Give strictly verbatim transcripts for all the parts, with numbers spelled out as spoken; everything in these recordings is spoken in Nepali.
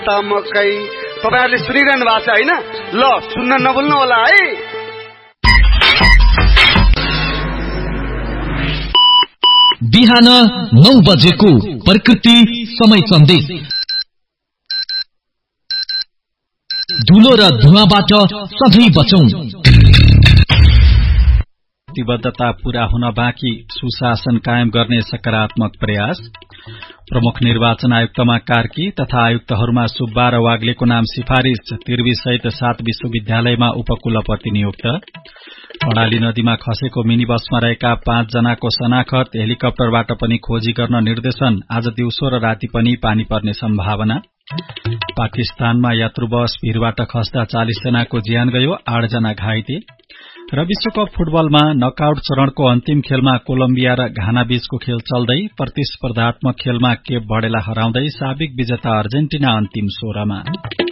मकै तपाईहरुले सुनिरहनु भएको छ हैन? ल सुन्न नभुल्नु होला है। बिहान नौ बजेको प्रकृति समय सन्देश। धुलो र धुवाबाट सधैँ बचौं। प्रतिबद्धता पूरा हुन बाँकी, सुशासन कायम गर्ने सकारात्मक प्रयास। प्रमुख निर्वाचन आयुक्तमा कार्की तथा आयुक्तहरूमा सुब्बा र वाग्लेको नाम सिफारिश। तिर्वी सहित सात विश्वविद्यालयमा उपकुलपति नियुक्त। कर्णाली नदीमा खसेको मिनी बसमा रहेका पाँच जनाको शनाखत। हेलिकप्टरबाट पनि खोजी गर्न निर्देशन। आज दिउँसो र राति पनि पानी पर्ने सम्भावना। पाकिस्तानमा यात्रु बस भीरबाट खस्दा चालीस जनाको ज्यान गयो, आठ जना घाइते। र विश्वकप फुटबलमा नकआउट चरणको अन्तिम खेलमा कोलम्बिया र घाना बीचको खेल चल्दै। प्रतिस्पर्धात्मक खेलमा केप भर्डेलाई हराउँदै साबिक विजेता अर्जेन्टिना अन्तिम सोह्रमा।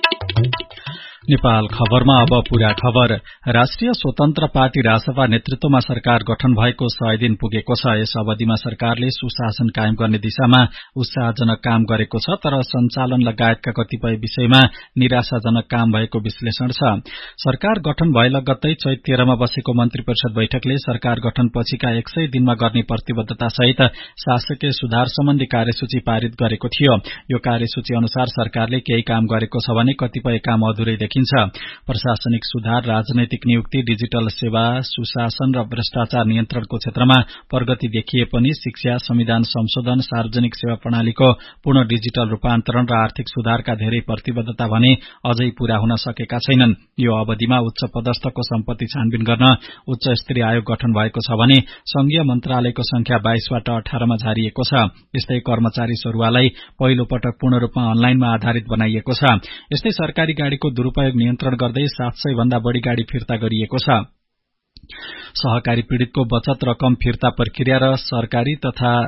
नेपाल खबरमा अब पूरा खबर। राष्ट्रिय स्वतन्त्र पार्टी रासपा नेतृत्वमा सरकार गठन भएको सय दिन पुगेको छ। यस अवधिमा सरकारले सुशासन कायम गर्ने दिशामा उत्साहजनक काम गरेको छ, तर सञ्चालन लगायतका कतिपय विषयमा निराशाजनक काम भएको विश्लेषण छ। सरकार गठन भए लगत्तै चैत तेह्रमा बसेको मन्त्री परिषद बैठकले सरकार गठन पछिका एक सय दिनमा गर्ने प्रतिबद्धता सहित शासकीय सुधार सम्बन्धी कार्यसूची पारित गरेको थियो। यो कार्यसूची अनुसार सरकारले केही काम गरेको छ भने कतिपय काम अधुरै देखिन्छ। प्रशासनिक सुधार, राजनैतिक नियुक्ति, डिजिटल सेवा, सुशासन र भ्रष्टाचार नियन्त्रणको क्षेत्रमा प्रगति देखिए पनि शिक्षा, संविधान संशोधन, सार्वजनिक सेवा प्रणालीको पूर्ण डिजिटल रूपान्तरण र आर्थिक सुधारका धेरै प्रतिबद्धता भने अझै पूरा हुन सकेका छैनन्। यो अवधिमा उच्च पदस्थको सम्पत्ति छानबिन गर्न उच्च स्तरीय आयोग गठन भएको छ भने संघीय मन्त्रालयको संख्या बाइसबाट अठारमा झारिएको छ। यस्तै कर्मचारी सरुवालाई पहिलो पटक पूर्ण रूपमा अनलाइनमा आधारित बनाइएको छ। यस्तै सरकारी गाड़ीको दुरूपयोग नियन्त्रण गर्दै सात सय भन्दा बढ़ी गाड़ी फिर्ता गरिएको छ। सहकारी पीड़ितको बचत रकम फिर्ता प्रक्रिया र सरकारी तथा